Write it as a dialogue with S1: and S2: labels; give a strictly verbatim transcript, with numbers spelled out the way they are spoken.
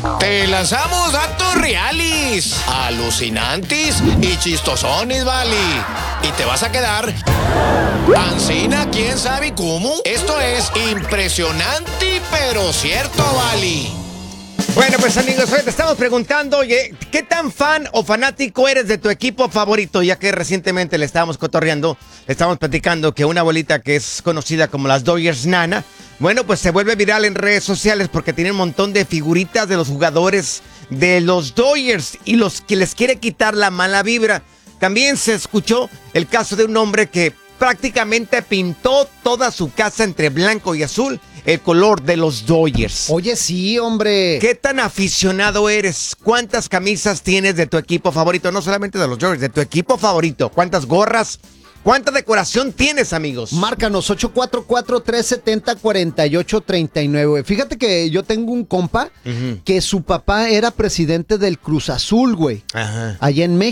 S1: Te lanzamos datos reales, alucinantes y chistosones, vale. Y te vas a quedar ancina, quién sabe cómo. Esto es impresionante, pero cierto, vale.
S2: Bueno, pues amigos, hoy te estamos preguntando, oye, ¿qué tan fan o fanático eres de tu equipo favorito? Ya que recientemente le estábamos cotorreando, le estábamos platicando que una abuelita que es conocida como las Dodgers Nana, bueno, pues se vuelve viral en redes sociales porque tiene un montón de figuritas de los jugadores de los Dodgers y los que les quiere quitar la mala vibra. También se escuchó el caso de un hombre que prácticamente pintó toda su casa entre blanco y azul, el color de los Dodgers.
S3: Oye, sí, hombre.
S2: ¿Qué tan aficionado eres? ¿Cuántas camisas tienes de tu equipo favorito? No solamente de los Dodgers, de tu equipo favorito. ¿Cuántas gorras? ¿Cuánta decoración tienes, amigos?
S3: Márcanos ocho cuatro cuatro, tres siete cero, cuatro ocho tres nueve. Fíjate que yo tengo un compa uh-huh. que su papá era presidente del Cruz Azul, güey. Ajá. Allá en México.